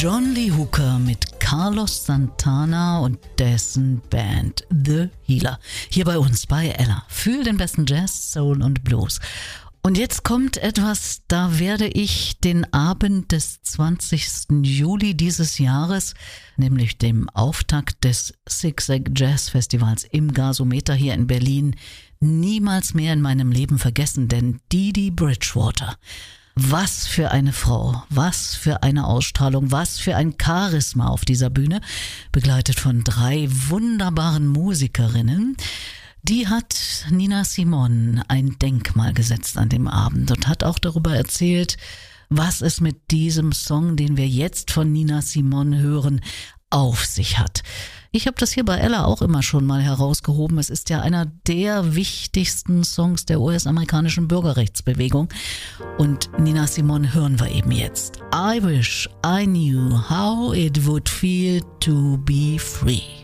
John Lee Hooker mit Carlos Santana und dessen Band The Healer. Hier bei uns bei Ella. Fühl den besten Jazz, Soul und Blues. Und jetzt kommt etwas, da werde ich den Abend des 20. Juli dieses Jahres, nämlich dem Auftakt des Zigzag Jazz Festivals im Gasometer hier in Berlin, niemals mehr in meinem Leben vergessen, denn Dee Bridgewater, was für eine Frau, was für eine Ausstrahlung, was für ein Charisma auf dieser Bühne, begleitet von 3 wunderbaren Musikerinnen. Die hat Nina Simone ein Denkmal gesetzt an dem Abend und hat auch darüber erzählt, was es mit diesem Song, den wir jetzt von Nina Simone hören, auf sich hat. Ich habe das hier bei Ella auch immer schon mal herausgehoben. Es ist ja einer der wichtigsten Songs der US-amerikanischen Bürgerrechtsbewegung. Und Nina Simone hören wir eben jetzt. I wish I knew how it would feel to be free.